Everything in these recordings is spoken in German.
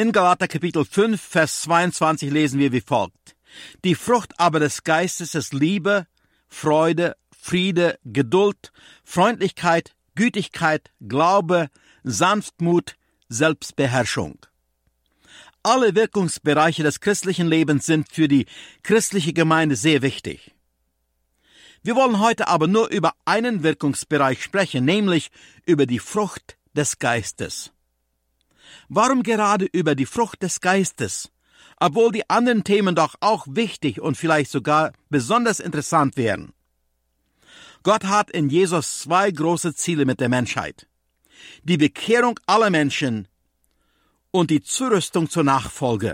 In Galater Kapitel 5, Vers 22 lesen wir wie folgt: Die Frucht aber des Geistes ist Liebe, Freude, Friede, Geduld, Freundlichkeit, Gütigkeit, Glaube, Sanftmut, Selbstbeherrschung. Alle Wirkungsbereiche des christlichen Lebens sind für die christliche Gemeinde sehr wichtig. Wir wollen heute aber nur über einen Wirkungsbereich sprechen, nämlich über die Frucht des Geistes. Warum gerade über die Frucht des Geistes, obwohl die anderen Themen doch auch wichtig und vielleicht sogar besonders interessant wären? Gott hat in Jesus 2 große Ziele mit der Menschheit: die Bekehrung aller Menschen und die Zurüstung zur Nachfolge.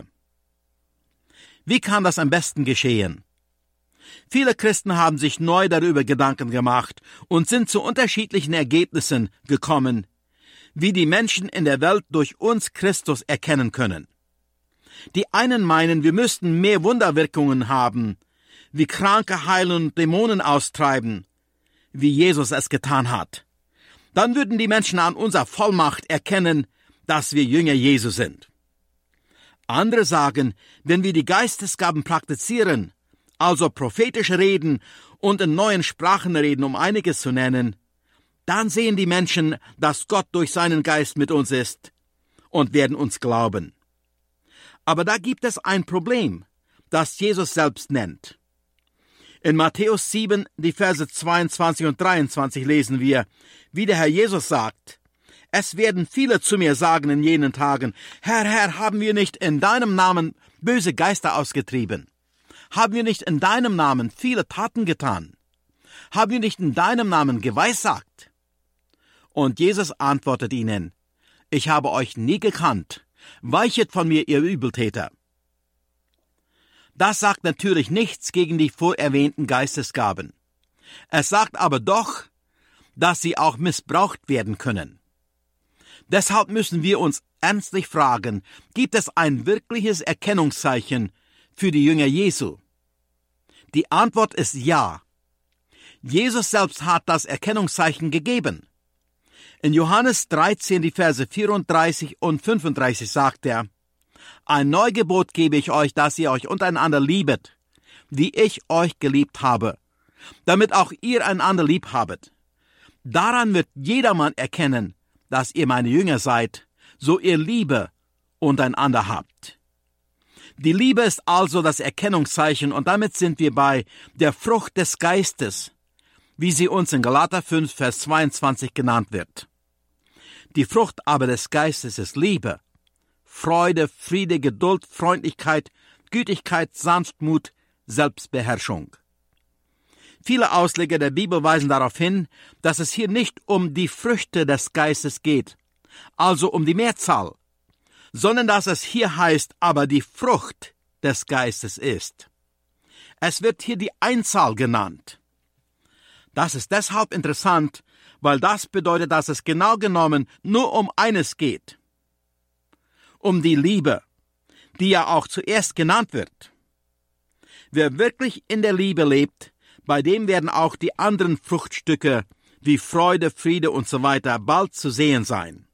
Wie kann das am besten geschehen? Viele Christen haben sich neu darüber Gedanken gemacht und sind zu unterschiedlichen Ergebnissen gekommen, wie die Menschen in der Welt durch uns Christus erkennen können. Die einen meinen, wir müssten mehr Wunderwirkungen haben, wie Kranke heilen und Dämonen austreiben, wie Jesus es getan hat. Dann würden die Menschen an unserer Vollmacht erkennen, dass wir Jünger Jesu sind. Andere sagen, wenn wir die Geistesgaben praktizieren, also prophetisch reden und in neuen Sprachen reden, um einiges zu nennen, dann sehen die Menschen, dass Gott durch seinen Geist mit uns ist und werden uns glauben. Aber da gibt es ein Problem, das Jesus selbst nennt. In Matthäus 7, die Verse 22 und 23 lesen wir, wie der Herr Jesus sagt: Es werden viele zu mir sagen in jenen Tagen: Herr, Herr, haben wir nicht in deinem Namen böse Geister ausgetrieben? Haben wir nicht in deinem Namen viele Taten getan? Haben wir nicht in deinem Namen geweissagt? Und Jesus antwortet ihnen: Ich habe euch nie gekannt. Weichet von mir, ihr Übeltäter. Das sagt natürlich nichts gegen die vorerwähnten Geistesgaben. Es sagt aber doch, dass sie auch missbraucht werden können. Deshalb müssen wir uns ernstlich fragen, gibt es ein wirkliches Erkennungszeichen für die Jünger Jesu? Die Antwort ist ja. Jesus selbst hat das Erkennungszeichen gegeben. In Johannes 13, die Verse 34 und 35 sagt er: Ein Neugebot gebe ich euch, dass ihr euch untereinander liebet, wie ich euch geliebt habe, damit auch ihr einander lieb habet. Daran wird jedermann erkennen, dass ihr meine Jünger seid, so ihr Liebe untereinander habt. Die Liebe ist also das Erkennungszeichen, und damit sind wir bei der Frucht des Geistes, wie sie uns in Galater 5, Vers 22 genannt wird. Die Frucht aber des Geistes ist Liebe, Freude, Friede, Geduld, Freundlichkeit, Gütigkeit, Sanftmut, Selbstbeherrschung. Viele Ausleger der Bibel weisen darauf hin, dass es hier nicht um die Früchte des Geistes geht, also um die Mehrzahl, sondern dass es hier heißt, aber die Frucht des Geistes ist. Es wird hier die Einzahl genannt. Das ist deshalb interessant, weil das bedeutet, dass es genau genommen nur um eines geht: um die Liebe, die ja auch zuerst genannt wird. Wer wirklich in der Liebe lebt, bei dem werden auch die anderen Fruchtstücke wie Freude, Friede und so weiter bald zu sehen sein.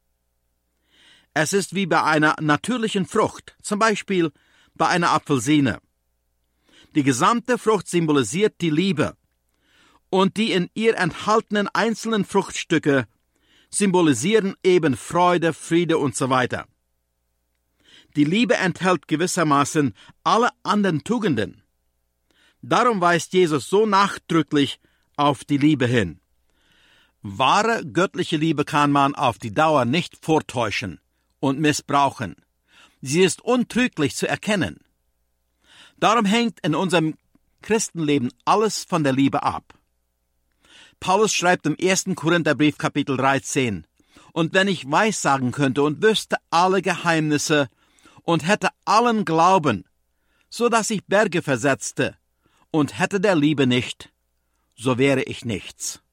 Es ist wie bei einer natürlichen Frucht, zum Beispiel bei einer Apfelsine. Die gesamte Frucht symbolisiert die Liebe, und die in ihr enthaltenen einzelnen Fruchtstücke symbolisieren eben Freude, Friede und so weiter. Die Liebe enthält gewissermaßen alle anderen Tugenden. Darum weist Jesus so nachdrücklich auf die Liebe hin. Wahre göttliche Liebe kann man auf die Dauer nicht vortäuschen und missbrauchen. Sie ist untrüglich zu erkennen. Darum hängt in unserem Christenleben alles von der Liebe ab. Paulus schreibt im 1. Korintherbrief Kapitel 13: Und wenn ich weissagen könnte und wüsste alle Geheimnisse und hätte allen Glauben, so dass ich Berge versetzte, und hätte der Liebe nicht, so wäre ich nichts.